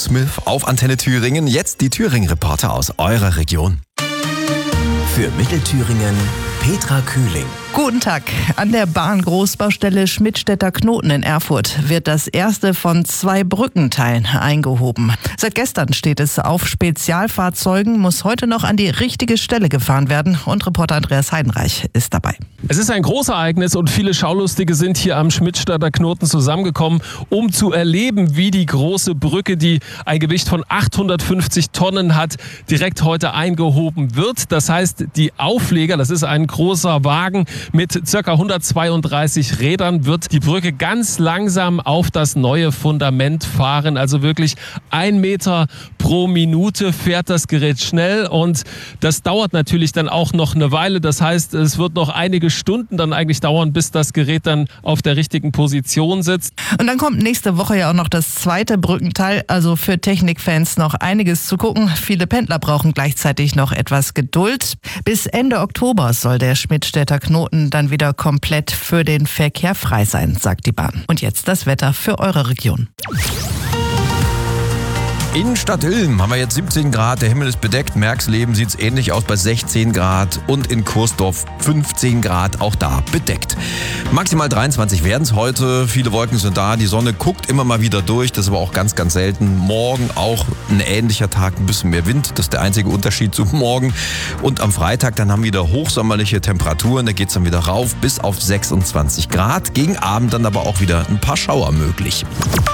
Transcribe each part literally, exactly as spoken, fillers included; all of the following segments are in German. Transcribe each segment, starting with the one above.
Smith auf Antenne Thüringen. Jetzt die Thüringen-Reporter aus eurer Region. Für Mittelthüringen Petra Kühling. Guten Tag. An der Bahngroßbaustelle Schmidtstädter Knoten in Erfurt wird das erste von zwei Brückenteilen eingehoben. Seit gestern steht es auf Spezialfahrzeugen, muss heute noch an die richtige Stelle gefahren werden. Und Reporter Andreas Heidenreich ist dabei. Es ist ein Großereignis und viele Schaulustige sind hier am Schmidtstädter Knoten zusammengekommen, um zu erleben, wie die große Brücke, die ein Gewicht von achthundertfünfzig Tonnen hat, direkt heute eingehoben wird. Das heißt, die Aufleger, das ist ein großer Wagen mit ca. hundertzweiunddreißig Rädern, wird die Brücke ganz langsam auf das neue Fundament fahren. Also wirklich ein Meter pro Minute fährt das Gerät schnell und das dauert natürlich dann auch noch eine Weile. Das heißt, es wird noch einige Stunden dann eigentlich dauern, bis das Gerät dann auf der richtigen Position sitzt. Und dann kommt nächste Woche ja auch noch das zweite Brückenteil. Also für Technikfans noch einiges zu gucken. Viele Pendler brauchen gleichzeitig noch etwas Geduld. Bis Ende Oktober soll der Schmidtstädter Knoten dann wieder komplett für den Verkehr frei sein, sagt die Bahn. Und jetzt das Wetter für eure Region. In Stadtilm haben wir jetzt siebzehn Grad, der Himmel ist bedeckt. Merksleben sieht es ähnlich aus bei sechzehn Grad und in Kursdorf fünfzehn Grad, auch da bedeckt. Maximal dreiundzwanzig werden es heute, viele Wolken sind da, die Sonne guckt immer mal wieder durch, das ist aber auch ganz, ganz selten. Morgen auch ein ähnlicher Tag, ein bisschen mehr Wind, das ist der einzige Unterschied zu morgen. Und am Freitag dann haben wir wieder hochsommerliche Temperaturen, da geht es dann wieder rauf bis auf sechsundzwanzig Grad. Gegen Abend dann aber auch wieder ein paar Schauer möglich.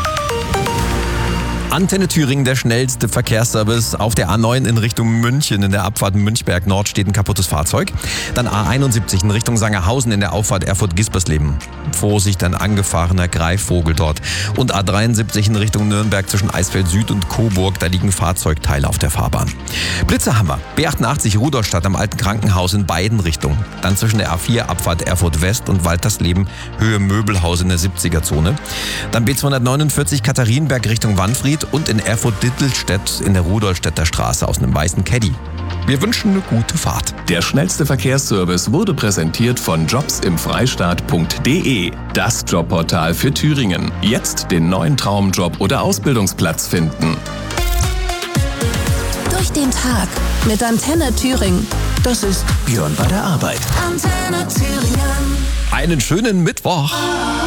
Antenne Thüringen, der schnellste Verkehrsservice. Auf der A neun in Richtung München, in der Abfahrt Münchberg Nord steht ein kaputtes Fahrzeug. Dann A einundsiebzig in Richtung Sangerhausen in der Auffahrt Erfurt-Gispersleben. Vorsicht, ein angefahrener Greifvogel dort. Und A dreiundsiebzig in Richtung Nürnberg zwischen Eisfeld Süd und Coburg, da liegen Fahrzeugteile auf der Fahrbahn. Blitze haben wir. B achtundachtzig Rudolstadt am alten Krankenhaus in beiden Richtungen. Dann zwischen der A vier Abfahrt Erfurt West und Waltersleben Höhe Möbelhaus in der siebziger-Zone. Dann B zweihundertneunundvierzig Katharinenberg Richtung Wanfried und in Erfurt-Dittelstedt in der Rudolstädter Straße aus einem weißen Caddy. Wir wünschen eine gute Fahrt. Der schnellste Verkehrsservice wurde präsentiert von jobs im freistaat punkt de. Das Jobportal für Thüringen. Jetzt den neuen Traumjob oder Ausbildungsplatz finden. Durch den Tag mit Antenne Thüringen. Das ist Björn bei der Arbeit. Antenne Thüringen. Einen schönen Mittwoch.